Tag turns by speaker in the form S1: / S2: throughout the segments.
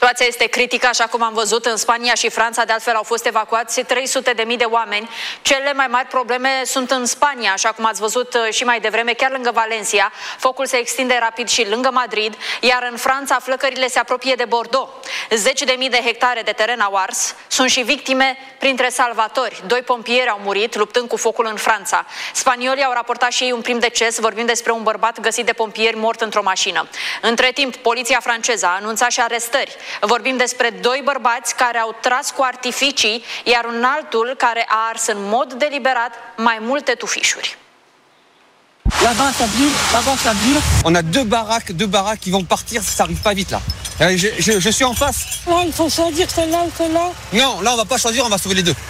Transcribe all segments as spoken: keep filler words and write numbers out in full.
S1: Situația este critică, așa cum am văzut în Spania și Franța, de altfel au fost evacuați trei sute de mii de oameni. Cele mai mari probleme sunt în Spania, așa cum ați văzut și mai devreme, chiar lângă Valencia. Focul se extinde rapid și lângă Madrid, iar în Franța flăcările se apropie de Bordeaux. Zeci de mii de hectare de teren au ars, sunt și victime printre salvatori. Doi pompieri au murit luptând cu focul în Franța. Spaniolii au raportat și ei un prim deces, vorbim despre un bărbat găsit de pompieri mort într-o mașină. Între timp, poliția franceză a anunțat și arestări. Vorbim despre doi bărbați care au tras cu artificii, iar un altul care a ars în mod deliberat mai multe tufișuri.
S2: Là-bas, ça brûle, là-bas, ça brûle. On a deux baraques, deux baraques qui vont partir si ça arrive pas vite là. Je, je, je suis en face.
S3: Là, il faut choisir celle-là ou celle-là.
S2: Non, là, on va pas choisir, on va sauver les deux.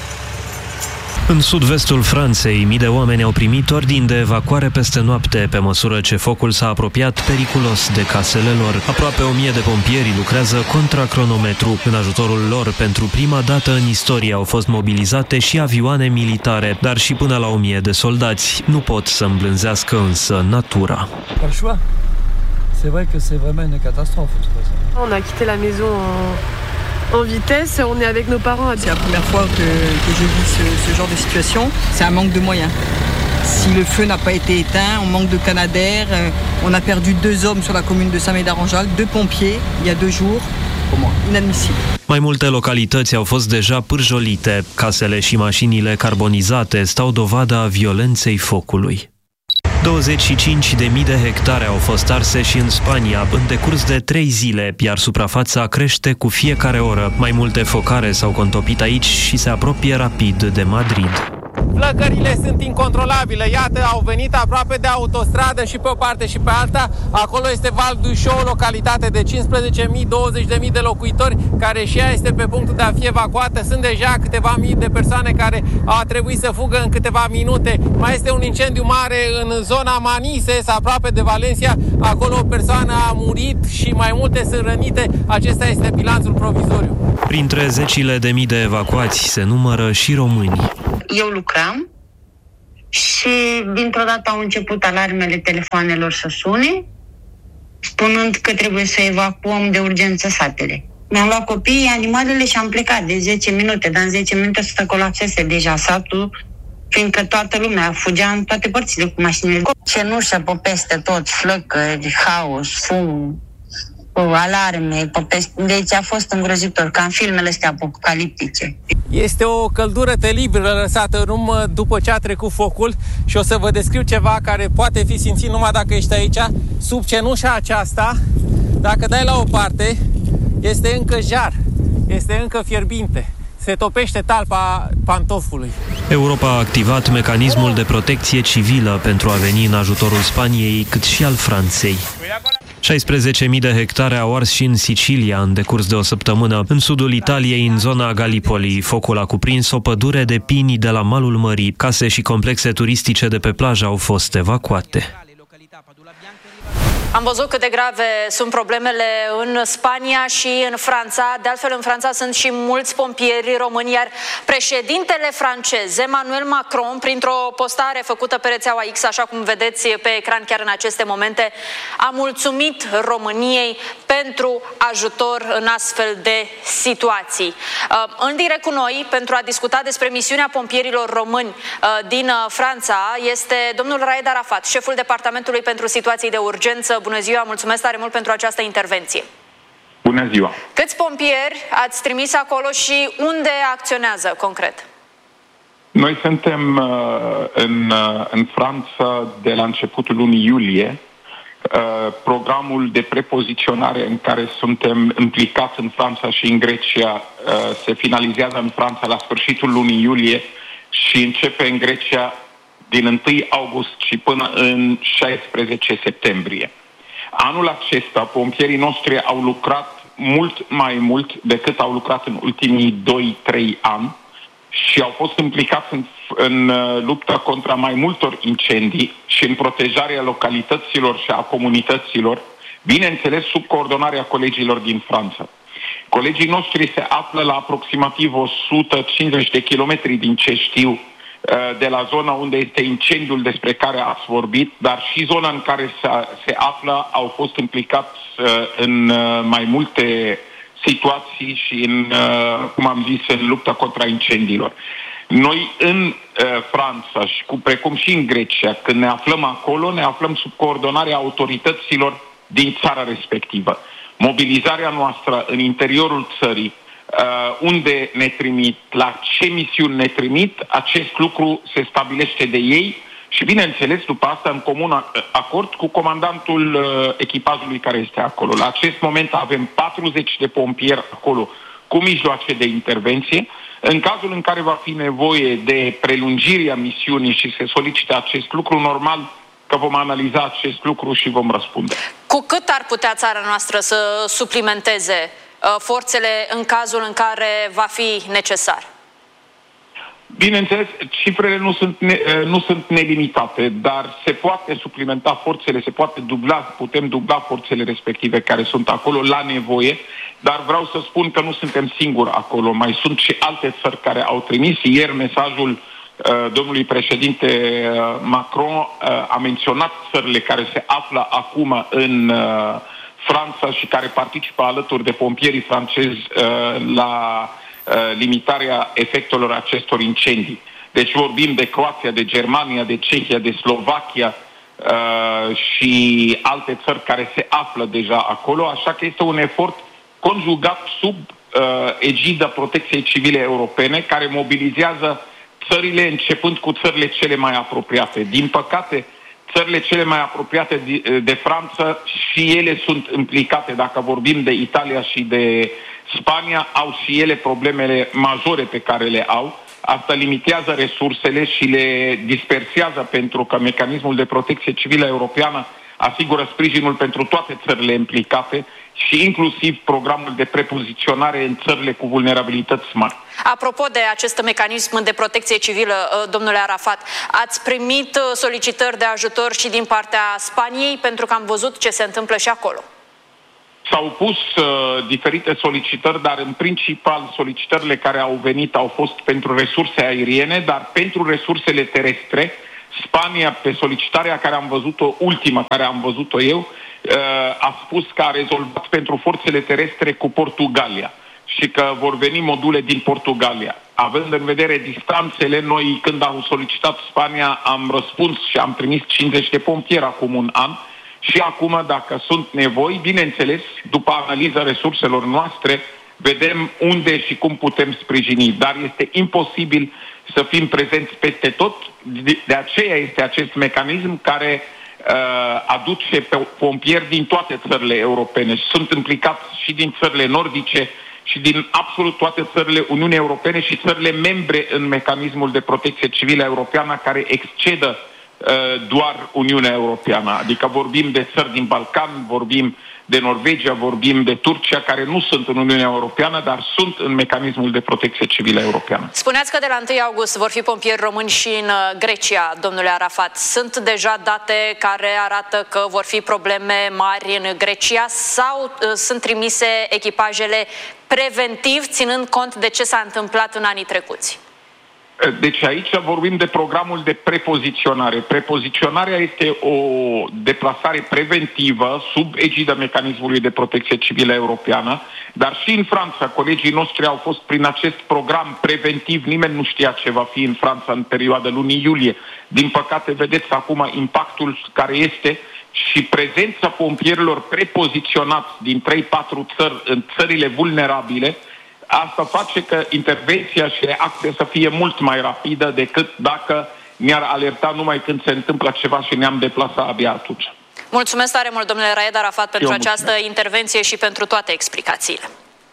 S4: În sud-vestul Franței, mii de oameni au primit ordini de evacuare peste noapte, pe măsură ce focul s-a apropiat periculos de casele lor. Aproape o mie de pompieri lucrează contra cronometru. În ajutorul lor, pentru prima dată în istorie, au fost mobilizate și avioane militare, dar și până la o mie de soldați. Nu pot să îmblânzească însă natura.
S5: Pas le choix. C'est vrai que c'est vraiment une catastrophe.
S6: On a quitté la maison en... en vitesse, on est avec nos parents.
S7: C'est la première fois que, que je vis ce, ce genre de situation. C'est un manque de moyens. Si le feu n'a pas été éteint, on manque de canadair. On a perdu deux hommes sur la commune de Saint-Médard-en-Jalles, deux pompiers, il y a deux jours. Pour moi, inadmissible.
S4: Mai multe localități au fost deja pârjolite. Casele și mașinile carbonizate stau dovada violenței focului. douăzeci și cinci de mii de hectare au fost arse și în Spania în decurs de trei zile, iar suprafața crește cu fiecare oră. Mai multe focare s-au contopit aici și se apropie rapid de Madrid.
S8: Flăcările sunt incontrolabile, iată, au venit aproape de autostradă și pe o parte și pe alta. Acolo este Val d'Uixó, o localitate de cincisprezece mii - douăzeci de mii de locuitori, care și ea este pe punctul de a fi evacuată. Sunt deja câteva mii de persoane care au trebuit să fugă în câteva minute. Mai este un incendiu mare în zona Manises, aproape de Valencia. Acolo o persoană a murit și mai multe sunt rănite. Acesta este bilanțul provizoriu.
S4: Printre zecile de mii de evacuați se numără și români.
S9: Eu lucram și dintr-o dată au început alarmele telefoanelor să sune, spunând că trebuie să evacuăm de urgență satele. Mi-am luat copiii, animalele și am plecat de zece minute, dar în zece minute să colapsese deja satul, fiindcă toată lumea fugea în toate părțile cu mașinile. Cenușă pe peste tot, flăcări, haos, fum, alarme, deci a fost îngrozitor, ca în filmele astea apocaliptice.
S8: Este o căldură teribilă lăsată în urmă după ce a trecut focul și o să vă descriu ceva care poate fi simțit numai dacă ești aici. Sub cenușa aceasta, dacă dai la o parte, este încă jar, este încă fierbinte. Se topește talpa pantofului.
S4: Europa a activat mecanismul de protecție civilă pentru a veni în ajutorul Spaniei, cât și al Franței. șaisprezece mii de hectare au ars și în Sicilia în decurs de o săptămână. În sudul Italiei, în zona Gallipoli, focul a cuprins o pădure de pini de la malul mării. Case și complexe turistice de pe plajă au fost evacuate.
S1: Am văzut cât de grave sunt problemele în Spania și în Franța. De altfel, în Franța sunt și mulți pompieri români, iar președintele francez, Emmanuel Macron, printr-o postare făcută pe rețeaua X, așa cum vedeți pe ecran chiar în aceste momente, a mulțumit României pentru ajutor în astfel de situații. În direct cu noi, pentru a discuta despre misiunea pompierilor români din Franța, este domnul Raed Arafat, șeful Departamentului pentru Situații de Urgență. Bună ziua, mulțumesc tare mult pentru această intervenție.
S10: Bună ziua!
S1: Câți pompieri ați trimis acolo și unde acționează concret?
S10: Noi suntem uh, în, uh, în Franța de la începutul lunii iulie. Uh, programul de prepoziționare în care suntem implicați în Franța și în Grecia uh, se finalizează în Franța la sfârșitul lunii iulie și începe în Grecia din întâi august și până în șaisprezece septembrie. Anul acesta, pompierii noștri au lucrat mult mai mult decât au lucrat în ultimii doi trei ani și au fost implicați în, în lupta contra mai multor incendii și în protejarea localităților și a comunităților, bineînțeles sub coordonarea colegilor din Franța. Colegii noștri se află la aproximativ o sută cincizeci de kilometri din ce știu de la zona unde este incendiul despre care ați vorbit, dar și zona în care se, se află au fost implicați în mai multe situații și în, cum am zis, în lupta contra incendiilor. Noi în Franța, și cu, precum și în Grecia, când ne aflăm acolo, ne aflăm sub coordonarea autorităților din țara respectivă. Mobilizarea noastră în interiorul țării, unde ne trimit, la ce misiuni ne trimit, acest lucru se stabilește de ei și, bineînțeles, după asta, în comun acord cu comandantul echipajului care este acolo. La acest moment avem patruzeci de pompieri acolo cu mijloace de intervenție. În cazul în care va fi nevoie de prelungirea misiunii și se solicită acest lucru, normal că vom analiza acest lucru și vom răspunde.
S1: Cu cât ar putea țara noastră să suplimenteze uh, forțele în cazul în care va fi necesar?
S10: Bineînțeles, cifrele nu sunt, ne, nu sunt nelimitate, dar se poate suplimenta forțele, se poate dubla, putem dubla forțele respective care sunt acolo la nevoie, dar vreau să spun că nu suntem singuri acolo, mai sunt și alte țări care au trimis. Ieri mesajul uh, domnului președinte uh, Macron uh, a menționat țările care se află acum în uh, Franța și care participă alături de pompierii francezi uh, la limitarea efectelor acestor incendii. Deci vorbim de Croația, de Germania, de Cehia, de Slovacia uh, și alte țări care se află deja acolo, așa că este un efort conjugat sub uh, egida Protecției Civile Europene, care mobilizează țările începând cu țările cele mai apropiate. Din păcate, țările cele mai apropiate de, de Franța și ele sunt implicate, dacă vorbim de Italia și de Spania, au și ele problemele majore pe care le au. Asta limitează resursele și le dispersează, pentru că mecanismul de protecție civilă europeană asigură sprijinul pentru toate țările implicate și inclusiv programul de prepoziționare în țările cu vulnerabilități mari.
S1: Apropo de acest mecanism de protecție civilă, domnule Arafat, ați primit solicitări de ajutor și din partea Spaniei, pentru că am văzut ce se întâmplă și acolo?
S10: S-au pus uh, diferite solicitări, dar în principal solicitările care au venit au fost pentru resurse aeriene, dar pentru resursele terestre, Spania, pe solicitarea care am văzut-o, ultima care am văzut-o eu, uh, a spus că a rezolvat pentru forțele terestre cu Portugalia și că vor veni module din Portugalia. Având în vedere distanțele, noi când am solicitat Spania am răspuns și am trimis cincizeci de pompieri acum un an. Și acum, dacă sunt nevoi, bineînțeles, după analiza resurselor noastre, vedem unde și cum putem sprijini. Dar este imposibil să fim prezenți peste tot. De aceea este acest mecanism care uh, aduce pe pompieri din toate țările europene. Sunt implicați și din țările nordice și din absolut toate țările Uniunii Europene și țările membre în mecanismul de protecție civilă europeană, care excedă doar Uniunea Europeană. Adică vorbim de țări din Balcan, vorbim de Norvegia, vorbim de Turcia, care nu sunt în Uniunea Europeană, dar sunt în mecanismul de protecție civilă europeană.
S1: Spuneați că de la întâi august vor fi pompieri români și în Grecia, domnule Arafat. Sunt deja date care arată că vor fi probleme mari în Grecia sau uh, sunt trimise echipajele preventiv, ținând cont de ce s-a întâmplat în anii trecuți?
S10: Deci aici vorbim de programul de prepoziționare. Prepoziționarea este o deplasare preventivă sub egida mecanismului de protecție civilă europeană, dar și în Franța colegii noștri au fost prin acest program preventiv. Nimeni nu știa ce va fi în Franța în perioada lunii iulie. Din păcate, vedeți acum impactul care este și prezența pompierilor prepoziționați din trei patru țări în țările vulnerabile. Asta face că intervenția și reacția să fie mult mai rapidă decât dacă ne-ar alerta numai când se întâmplă ceva și ne-am deplasat abia atunci.
S1: Mulțumesc tare mult, domnule Raed Arafat, pentru Eu această mulțumesc. intervenție și pentru toate explicațiile.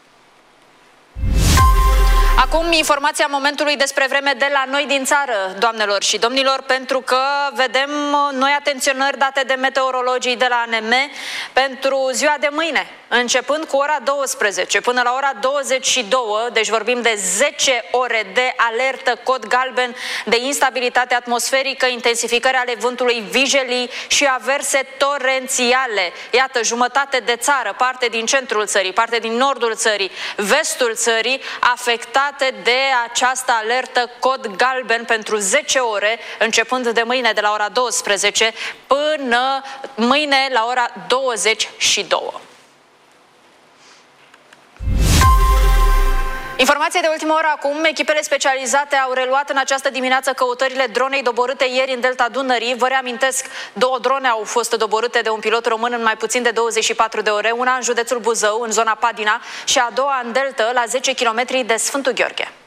S1: Acum informația momentului despre vreme de la noi din țară, doamnelor și domnilor, pentru că vedem noi atenționări date de meteorologii de la A N M pentru ziua de mâine, începând cu ora douăsprezece până la ora douăzeci și două, deci vorbim de zece ore de alertă, cod galben de instabilitate atmosferică, intensificări ale vântului vijelii și averse torențiale. Iată, jumătate de țară, parte din centrul țării, parte din nordul țării, vestul țării, afectate de această alertă cod galben pentru zece ore, începând de mâine de la ora douăsprezece până mâine la ora douăzeci și două. Informație de ultimă oră acum. Echipele specializate au reluat în această dimineață căutările dronei doborâte ieri în delta Dunării. Vă reamintesc, două drone au fost doborâte de un pilot român în mai puțin de douăzeci și patru de ore, una în județul Buzău, în zona Padina, și a doua în deltă, la zece kilometri de Sfântul Gheorghe.